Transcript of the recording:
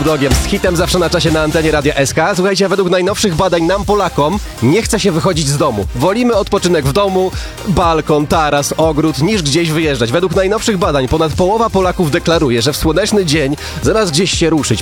Snoop Doggiem z hitem zawsze na czasie na antenie Radia SK. Słuchajcie, według najnowszych badań nam, Polakom, nie chce się wychodzić z domu. Wolimy odpoczynek w domu, balkon, taras, ogród, niż gdzieś wyjeżdżać. Według najnowszych badań ponad połowa Polaków deklaruje, że w słoneczny dzień zamiast gdzieś się ruszyć,